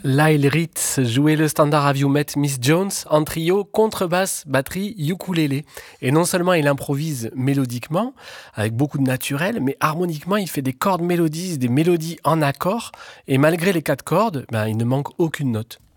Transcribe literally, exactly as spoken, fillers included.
Lyle Ritz jouait le standard à violette Miss Jones en trio, contrebasse, batterie, ukulélé. Et non seulement il improvise mélodiquement, avec beaucoup de naturel, mais harmoniquement il fait des cordes mélodies, des mélodies en accord, et malgré les quatre cordes, ben, il ne manque aucune note.